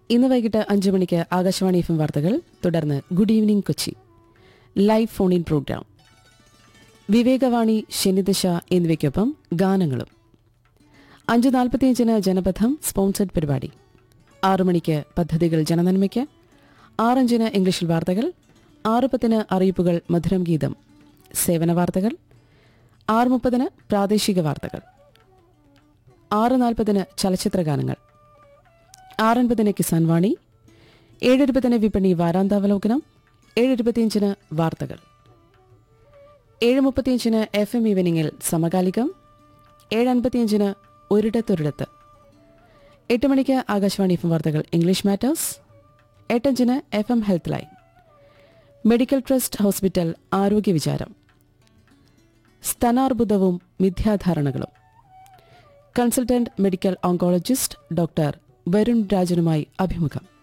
ഇന്ന് വൈകിട്ട് 5 മണിക്ക് ആകാശവാണി FM വാർത്തകൾ, തുടർന്ന് good evening Kochi live phone in programme, വിവേകവാണി, ശനിദശ എന്നിവയ്ക്കൊപ്പം ഗാനങ്ങളും. 5:45 ജനപഥം സ്പോൺസർഡ് പരിപാടി. 6 മണിക്ക് പദ്ധതികൾ ജനനന്മയ്ക്ക്. 6:05 ഇംഗ്ലീഷിൽ വാർത്തകൾ. 6:10 അറിയിപ്പുകൾ, മധുരം ഗീതം, സേവന വാർത്തകൾ. 6:30 പ്രാദേശിക വാർത്തകൾ. 6:40 ചലച്ചിത്ര ഗാനങ്ങൾ. 6:50 കിസാൻ വാണി. 7:20 വിപണി വാരാന്താവലോകനം. 7:25 വാർത്തകൾ. 7:35 FM ഈവനിങ്ങിൽ സമകാലികം. 7:55 ഒരിടത്തൊരിടത്ത്. 8 മണിക്ക് ആകാശവാണി FM വാർത്തകൾ English matters. 8:05 FM health line. Medical trust hospital ആരോഗ്യ വിചാരം. സ്തനാർബുദവും മിഥ്യാധാരണകളും. Consultant medical oncologist doctor Varun രാജനുമായി അഭിമുഖം.